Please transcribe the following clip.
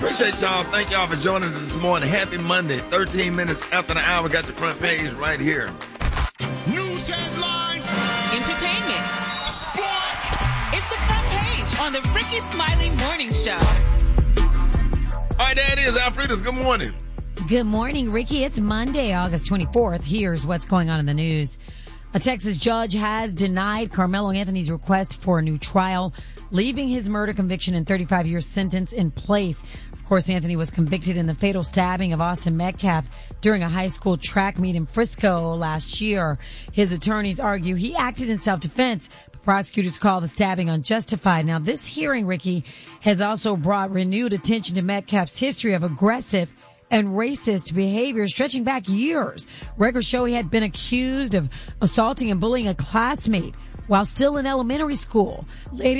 Appreciate y'all. Thank y'all for joining us this morning. Happy Monday. 13 minutes after the hour. Got the front page right here. News headlines. Entertainment. Sports. It's the front page on the Ricky Smiley Morning Show. All right, there it is. Alfreda's, good morning. Good morning, Ricky. It's Monday, August 24th. Here's what's going on in the news. A Texas judge has denied Carmelo Anthony's request for a new trial, leaving his murder conviction and 35-year sentence in place. Of course, Anthony was convicted in the fatal stabbing of Austin Metcalf during a high school track meet in Frisco last year. His attorneys argue he acted in self-defense, but prosecutors call the stabbing unjustified. Now, this hearing, Ricky, has also brought renewed attention to Metcalf's history of aggressive and racist behavior stretching back years. Records show he had been accused of assaulting and bullying a classmate while still in elementary school. Later